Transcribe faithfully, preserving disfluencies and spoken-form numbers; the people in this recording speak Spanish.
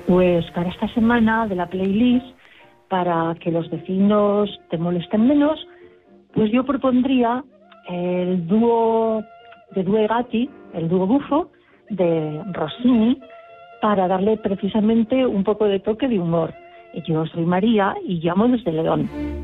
Pues para esta semana de la playlist, para que los vecinos te molesten menos, pues yo propondría el dúo de Due Gatti, el dúo bufo de Rossini, para darle precisamente un poco de toque de humor. Yo soy María y llamo desde León.